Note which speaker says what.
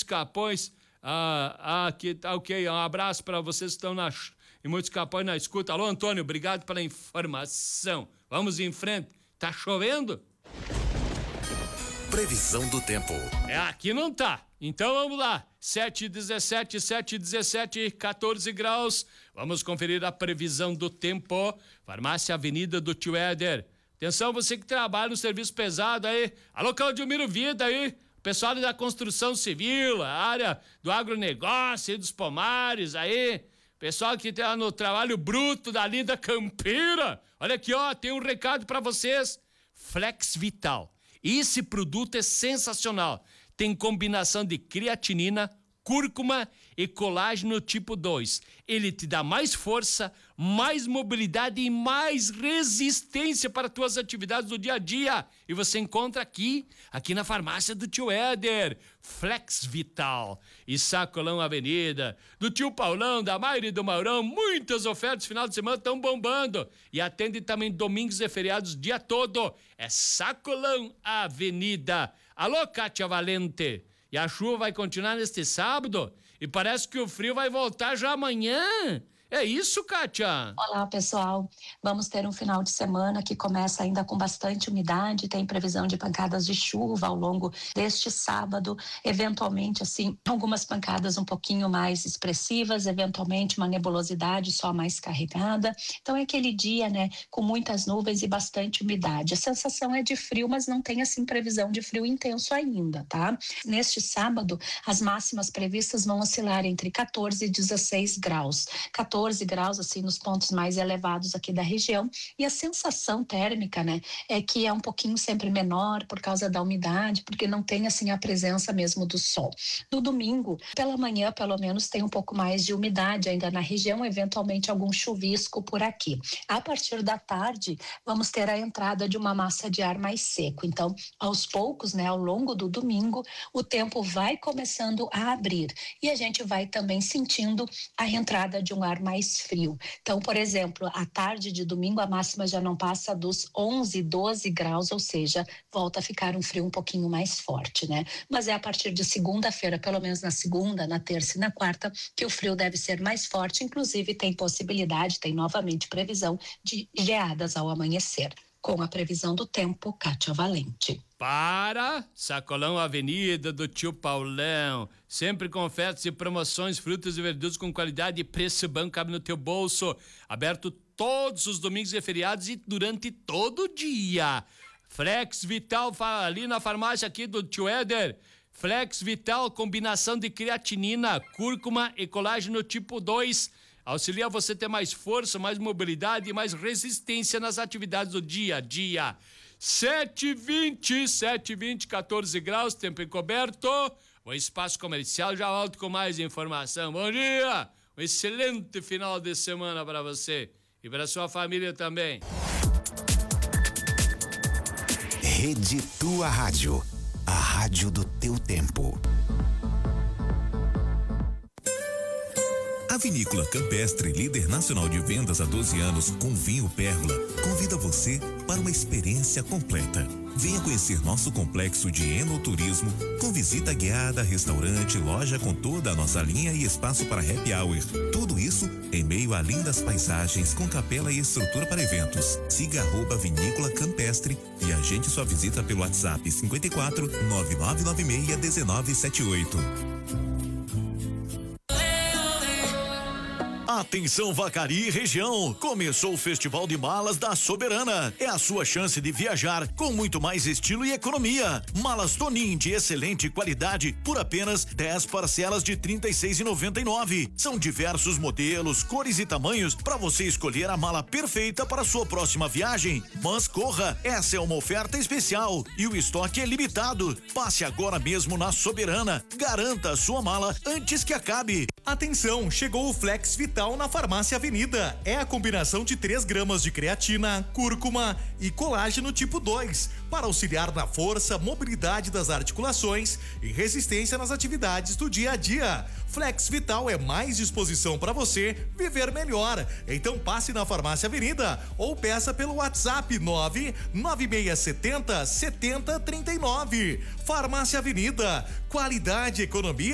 Speaker 1: Capões. Aqui tá ok. Um abraço para vocês que estão em Muitos Capões na escuta. Alô, Antônio, obrigado pela informação. Vamos em frente. Tá chovendo?
Speaker 2: Previsão do tempo.
Speaker 1: Aqui não tá. Então vamos lá. 7h17, 14 graus. Vamos conferir a previsão do tempo. Farmácia Avenida do Tio Éder. Atenção, você que trabalha no serviço pesado aí. Alô, Claudemiro Vida aí. Pessoal da construção civil, a área do agronegócio e dos pomares aí. Pessoal que tá no trabalho bruto dali da Campira. Olha aqui, ó, tem um recado para vocês. Flex Vital. Esse produto é sensacional. Tem combinação de creatinina, cúrcuma e colágeno tipo 2. Ele te dá mais força, mais mobilidade e mais resistência para tuas atividades do dia a dia. E você encontra aqui na farmácia do Tio Éder. Flex Vital. E Sacolão Avenida, do Tio Paulão, da Maire e do Maurão. Muitas ofertas final de semana estão bombando. E atende também domingos e feriados o dia todo. É Sacolão Avenida. Alô, Kátia Valente. E a chuva vai continuar neste sábado e parece que o frio vai voltar já amanhã. É isso, Kátia?
Speaker 3: Olá, pessoal. Vamos ter um final de semana que começa ainda com bastante umidade, tem previsão de pancadas de chuva ao longo deste sábado, eventualmente, assim, algumas pancadas um pouquinho mais expressivas, eventualmente uma nebulosidade só mais carregada. Então é aquele dia, né, com muitas nuvens e bastante umidade. A sensação é de frio, mas não tem, assim, previsão de frio intenso ainda, tá? Neste sábado, as máximas previstas vão oscilar entre 14 e 16 graus. 14 graus, assim, nos pontos mais elevados aqui da região, e a sensação térmica, né, é que é um pouquinho sempre menor por causa da umidade, porque não tem, assim, a presença mesmo do sol. No domingo, pela manhã, pelo menos, tem um pouco mais de umidade ainda na região, eventualmente algum chuvisco por aqui. A partir da tarde, vamos ter a entrada de uma massa de ar mais seco. Então, aos poucos, né, ao longo do domingo, o tempo vai começando a abrir e a gente vai também sentindo a entrada de um ar mais frio. Então, por exemplo, à tarde de domingo a máxima já não passa dos 11, 12 graus, ou seja, volta a ficar um frio um pouquinho mais forte, né? Mas é a partir de segunda-feira, pelo menos na segunda, na terça e na quarta, que o frio deve ser mais forte, inclusive tem novamente previsão de geadas ao amanhecer. Com a previsão do tempo, Kátia Valente.
Speaker 1: Para Sacolão Avenida do Tio Paulão, sempre com ofertas e promoções, frutas e verduras com qualidade e preço bom, cabe no teu bolso, aberto todos os domingos e feriados e durante todo o dia. Flex Vital, ali na farmácia aqui do Tio Éder. Flex Vital, combinação de creatinina, cúrcuma e colágeno tipo 2, auxilia você a ter mais força, mais mobilidade e mais resistência nas atividades do dia a dia. 7h20, 14 graus, tempo encoberto. O espaço comercial já volto com mais informação. Bom dia, um excelente final de semana para você e para sua família também.
Speaker 2: Rede Tua Rádio, a rádio do teu tempo. A Vinícola Campestre, líder nacional de vendas há 12 anos com vinho Pérola, convida você para uma experiência completa. Venha conhecer nosso complexo de enoturismo com visita guiada, restaurante, loja com toda a nossa linha e espaço para happy hour. Tudo isso em meio a lindas paisagens com capela e estrutura para eventos. Siga @Vinícola Campestre e agende sua visita pelo WhatsApp 54 9996 1978.
Speaker 4: Atenção Vacaria e região, começou o Festival de Malas da Soberana. É a sua chance de viajar com muito mais estilo e economia. Malas Tonin de excelente qualidade por apenas 10 parcelas de R$ 36,99. São diversos modelos, cores e tamanhos para você escolher a mala perfeita para a sua próxima viagem. Mas corra, essa é uma oferta especial e o estoque é limitado. Passe agora mesmo na Soberana. Garanta a sua mala antes que acabe.
Speaker 5: Atenção, chegou o Flex Vital na Farmácia Avenida. É a combinação de 3 gramas de creatina, cúrcuma e colágeno tipo 2 para auxiliar na força, mobilidade das articulações e resistência nas atividades do dia a dia. Flex Vital é mais disposição para você viver melhor. Então passe na Farmácia Avenida ou peça pelo WhatsApp 99670 7039. Farmácia Avenida, qualidade, economia